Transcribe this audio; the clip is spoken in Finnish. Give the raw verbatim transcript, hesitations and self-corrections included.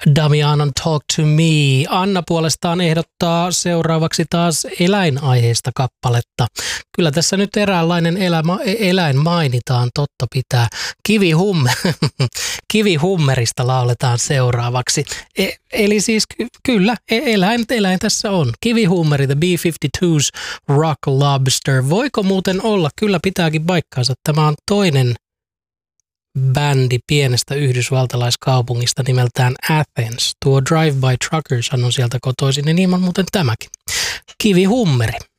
Damianon Talk to Me. Anna puolestaan ehdottaa seuraavaksi taas eläinaiheista kappaletta. Kyllä tässä nyt eräänlainen elämä, eläin mainitaan, totta pitää. Kivihumme, Kivihummerista lauletaan seuraavaksi. E, eli siis ky- kyllä, eläin, eläin tässä on. Kivihummeri, The B viisikymmentäkaksi Rock Lobster. Voiko muuten olla? Kyllä pitääkin paikkaansa. Tämä on toinen bändi pienestä yhdysvaltalaiskaupungista nimeltään Athens. Tuo Drive By Truckers on sieltä kotoisin, ja niin on muuten tämäkin. Kivihummeri.